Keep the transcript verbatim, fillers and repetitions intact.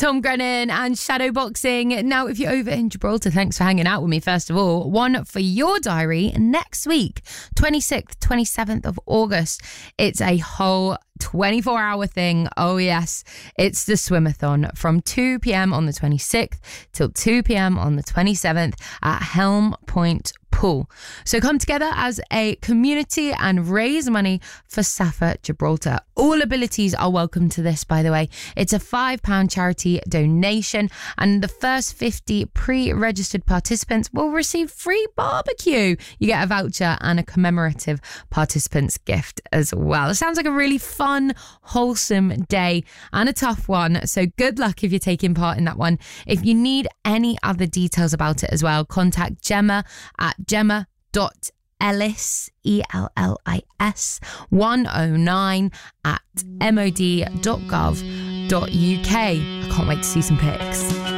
Tom Grennan and Shadowboxing. Now, if you're over in Gibraltar, thanks for hanging out with me, first of all. One for your diary next week, twenty-sixth, twenty-seventh of August. It's a whole twenty-four hour thing. Oh, yes. It's the Swimathon from two p.m. on the twenty-sixth till two p.m. on the twenty-seventh at Helm Point Pool. So come together as a community and raise money for SAFA Gibraltar. All abilities are welcome to this, by the way. It's a five pound charity donation, and the first fifty pre-registered participants will receive free barbecue. You get a voucher and a commemorative participants gift as well. It sounds like a really fun, wholesome day and a tough one. So good luck if you're taking part in that one. If you need any other details about it as well, contact Gemma at gemma dot ellis, E L L I S, one oh nine at mod dot gov dot uk. I can't wait to see some pics.